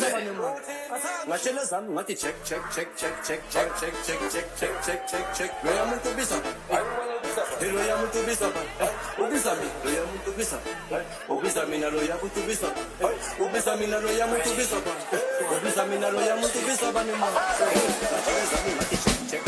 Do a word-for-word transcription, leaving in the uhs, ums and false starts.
Ngashela zami ngathi check check check check check check check check check check check check check loya muntu ubisa loya muntu ubisa ubisa mi loya muntu ubisa ubisa mina loya muntu ubisa ubisa mina loya muntu ubisa ubisa mina loya muntu ubisa bani ma ngashela zami ngathi check check